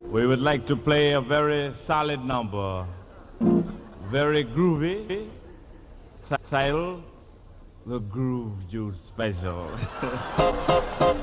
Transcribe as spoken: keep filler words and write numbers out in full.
We would like to play a very solid number, very groovy, title, The Groove Juice Special.